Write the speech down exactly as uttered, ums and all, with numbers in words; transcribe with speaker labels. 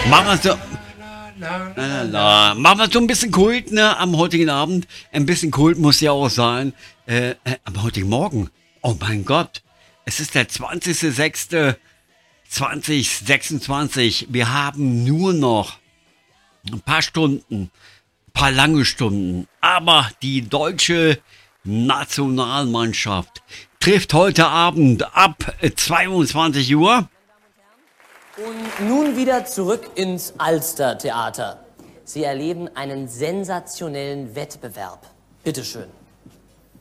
Speaker 1: Machen wir so. Lala. Machen wir so ein bisschen Kult, ne, am heutigen Abend. Ein bisschen Kult muss ja auch sein. Äh, äh, am heutigen Morgen. Oh mein Gott. Es ist der zwanzigster sechster zweitausendsechsundzwanzig. Wir haben nur noch ein paar Stunden, ein paar lange Stunden. Aber die deutsche Nationalmannschaft trifft heute Abend ab zweiundzwanzig Uhr.
Speaker 2: Und nun wieder zurück ins Alster Theater. Sie erleben einen sensationellen Wettbewerb. Bitteschön.